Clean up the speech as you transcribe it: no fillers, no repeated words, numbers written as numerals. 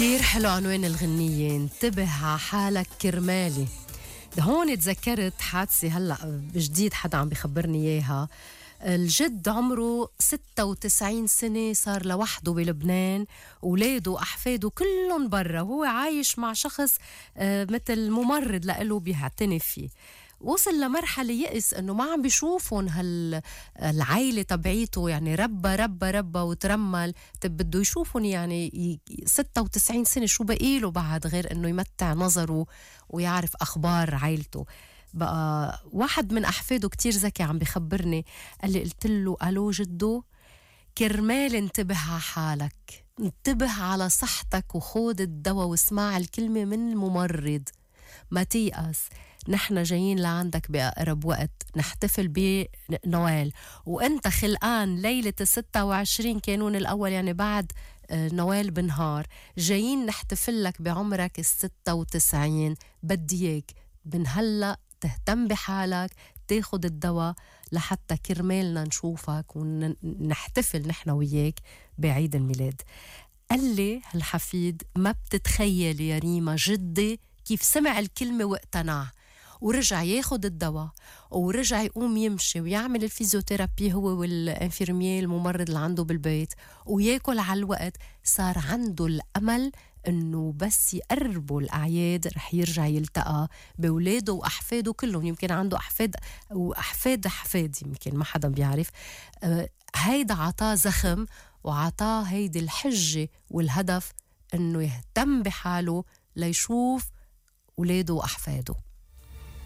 كتير حلو عنوان الغنية، انتبه على حالك كرمالي. هون تذكرت حادثة هلأ بجديد حدا عم بيخبرني إياها. الجد عمره 96 سنة، صار لوحده بلبنان، ولاده وأحفاده كلهم برا، وهو عايش مع شخص مثل ممرض لإله بيعتني فيه. وصل لمرحلة يئس انه ما عم بيشوفون العائلة تبعيته، يعني ربى وترمل. طب بده يشوفون يعني 96 سنة شو بقيله بعد غير انه يمتع نظره ويعرف اخبار عائلته. بقى واحد من احفاده كتير ذكي عم بيخبرني، قال لي قلت له الو جدو، كرمال انتبه على حالك، انتبه على صحتك وخود الدواء واسمع الكلمة من الممرض، ما تيأس. نحن جايين لعندك بأقرب وقت نحتفل بنوال، وانت خلقان ليلة 26 كانون الأول، يعني بعد نوال بنهار، جايين نحتفل لك بعمرك 96. بدي اياك من هلأ تهتم بحالك، تاخد الدواء لحتى كرمالنا نشوفك ونحتفل نحن وياك بعيد الميلاد. قال لي هالحفيد ما بتتخيل يا ريما جدي كيف سمع الكلمة واقتنع، ورجع ياخد الدواء، ورجع يقوم يمشي ويعمل الفيزيوثيرابي هو والانفيرمية الممرض اللي عنده بالبيت، وياكل على الوقت. صار عنده الأمل انه بس يقربوا الأعياد رح يرجع يلتقى بولاده وأحفاده كلهم. يمكن عنده أحفاد وأحفاد يمكن ما حدا بيعرف. هيدا عطاه زخم، وعطاه هيدي الحجة والهدف انه يهتم بحاله ليشوف ولاده وأحفاده.